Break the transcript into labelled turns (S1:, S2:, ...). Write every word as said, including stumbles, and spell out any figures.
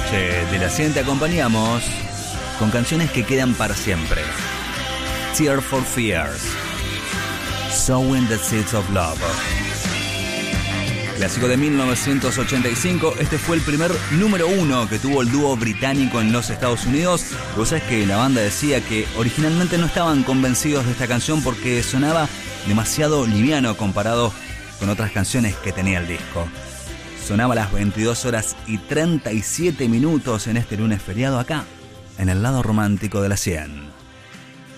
S1: noche de la cien te acompañamos con canciones que quedan para siempre. Tears for Fears, Sowing the Seeds of Love. Clásico de mil novecientos ochenta y cinco, este fue el primer número uno que tuvo el dúo británico en los Estados Unidos. Lo que pasa es que la banda decía que originalmente no estaban convencidos de esta canción porque sonaba demasiado liviano comparado con otras canciones que tenía el disco. Sonaba a las veintidós horas y treinta y siete minutos en este lunes feriado acá, en el lado romántico de la cien.